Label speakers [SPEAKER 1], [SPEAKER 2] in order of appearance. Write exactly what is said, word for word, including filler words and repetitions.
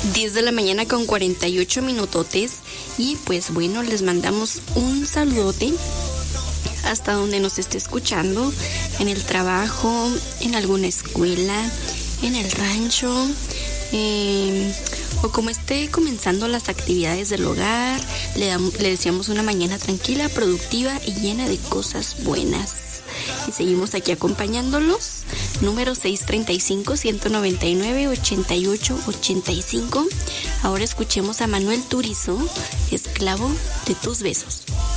[SPEAKER 1] diez de la mañana con cuarenta y ocho minutotes. Y pues bueno, les mandamos un saludote hasta donde nos esté escuchando, en el trabajo, en alguna escuela, en el rancho, eh, o como esté comenzando las actividades del hogar. Le, damos, le deseamos una mañana tranquila, productiva y llena de cosas buenas. Y seguimos aquí acompañándolos. Número seis treinta y cinco, ciento noventa y nueve, ochenta y ocho, ochenta y cinco. Ahora escuchemos a Manuel Turizo, Esclavo de tus besos.